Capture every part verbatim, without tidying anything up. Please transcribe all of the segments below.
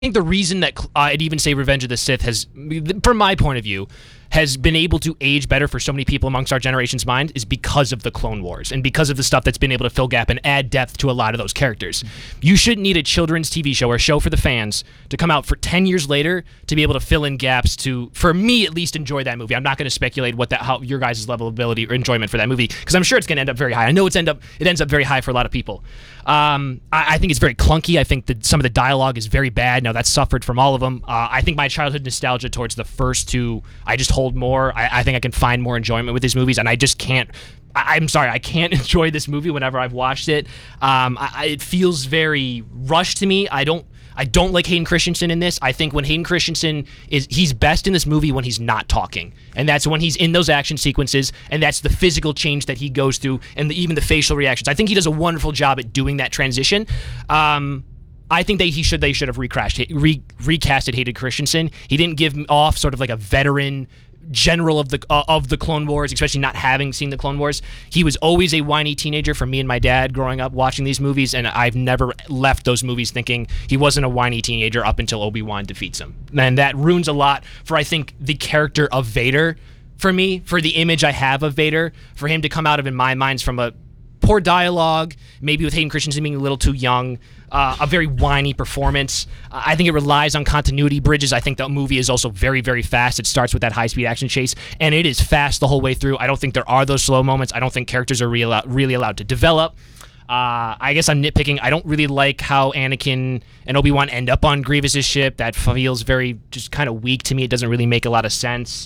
think the reason that uh, I'd even say Revenge of the Sith has, from my point of view, has been able to age better for so many people amongst our generation's mind is because of the Clone Wars and because of the stuff that's been able to fill gap and add depth to a lot of those characters. You shouldn't need a children's T V show or a show for the fans to come out for ten years later to be able to fill in gaps to, for me at least, enjoy that movie. I'm not going to speculate what that, how your guys' level of ability or enjoyment for that movie, because I'm sure it's going to end up very high. I know it's end up it ends up very high for a lot of people. Um, I, I think it's very clunky. I think that some of the dialogue is very bad. Now, that's suffered from all of them. Uh, I think my childhood nostalgia towards the first two, I just hold more. I, I think I can find more enjoyment with these movies, and I just can't. I, I'm sorry, I can't enjoy this movie whenever I've watched it. Um, I, I, it feels very rushed to me. I don't. I don't like Hayden Christensen in this. I think when Hayden Christensen is, he's best in this movie when he's not talking. And that's when he's in those action sequences, and that's the physical change that he goes through, and the, even the facial reactions. I think he does a wonderful job at doing that transition. Um, I think they he should they should have recrashed, re, recasted Hayden Christensen. He didn't give off sort of like a veteran general of the uh, of the Clone Wars, especially not having seen the Clone Wars. He was always a whiny teenager for me and my dad growing up watching these movies, and I've never left those movies thinking he wasn't a whiny teenager up until Obi-Wan defeats him. And that ruins a lot for, I think, the character of Vader for me, for the image I have of Vader, for him to come out of, in my mind, from a poor dialogue, maybe with Hayden Christensen being a little too young, uh, a very whiny performance. Uh, I think it relies on continuity bridges. I think the movie is also very, very fast. It starts with that high-speed action chase, and it is fast the whole way through. I don't think there are those slow moments. I don't think characters are really, really allowed to develop. Uh, I guess I'm nitpicking. I don't really like how Anakin and Obi-Wan end up on Grievous's ship. That feels very just kind of weak to me. It doesn't really make a lot of sense.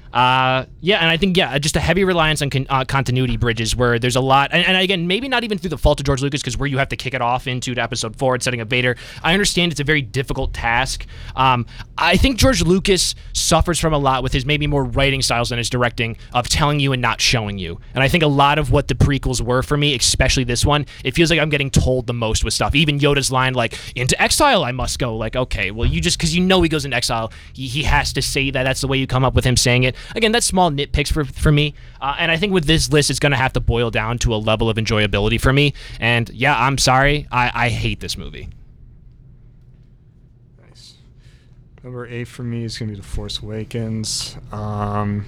Uh, yeah, and I think, yeah, just a heavy reliance on con- uh, continuity bridges where there's a lot, and, and again, maybe not even through the fault of George Lucas, because where you have to kick it off into episode four and setting up Vader. I understand it's a very difficult task. Um, I think George Lucas suffers from a lot with his maybe more writing styles than his directing of telling you and not showing you. And I think a lot of what the prequels were for me, especially this one, it feels like I'm getting told the most with stuff. Even Yoda's line, like, into exile I must go. Like, okay, well, you just, because you know he goes into exile, he, he has to say that. That's the way you come up with him saying it. Again, that's small nitpicks for for me, uh, and I think with this list, it's going to have to boil down to a level of enjoyability for me. And yeah, I'm sorry, I, I hate this movie. Nice. Number eight for me is going to be The Force Awakens. Um,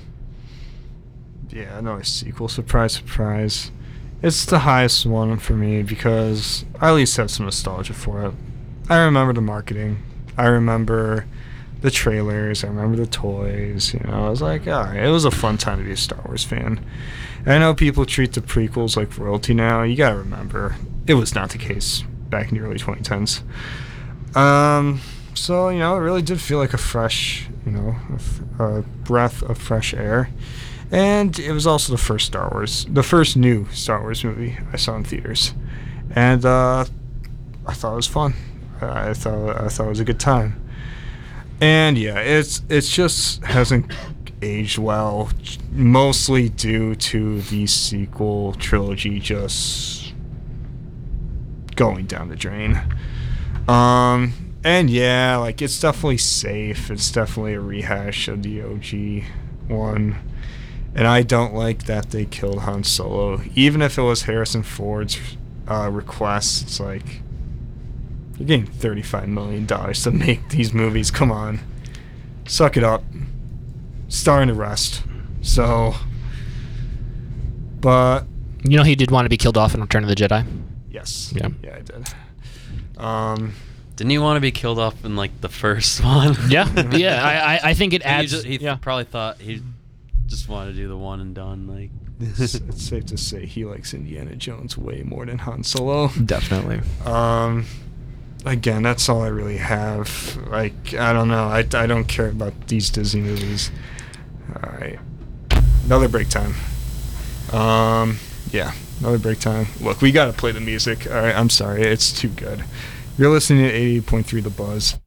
yeah, another sequel. Surprise, surprise. It's the highest one for me because I at least have some nostalgia for it. I remember the marketing. I remember the trailers, I remember the toys, you know, I was like, all right, it was a fun time to be a Star Wars fan. And I know people treat the prequels like royalty now. You gotta remember, it was not the case back in the early twenty tens. Um, so, you know, it really did feel like a fresh, you know, a, f- a breath of fresh air. And it was also the first Star Wars, the first new Star Wars movie I saw in theaters. And uh, I thought it was fun. I thought I thought it was a good time. And yeah, it's it's just hasn't aged well, mostly due to the sequel trilogy just going down the drain. Um, and yeah, like it's definitely safe. It's definitely a rehash of the O G one. And I don't like that they killed Han Solo. Even if it was Harrison Ford's uh, request, it's like, you're getting thirty-five million dollars to make these movies. Come on. Suck it up. Star in the rest. So, but... You know he did want to be killed off in Return of the Jedi? Yes. Yeah. Yeah, I did. Um... Didn't he want to be killed off in, like, the first one? Yeah. Yeah, I, I, I think it adds... He, just, he yeah. probably thought he just wanted to do the one and done, like... it's, it's safe to say he likes Indiana Jones way more than Han Solo. Definitely. Um... Again, that's all I really have. Like, I don't know. I, I don't care about these Disney movies. All right. Another break time. Um, yeah, another break time. Look, we got to play the music. All right, I'm sorry. It's too good. You're listening to eighty-eight point three The Buzz.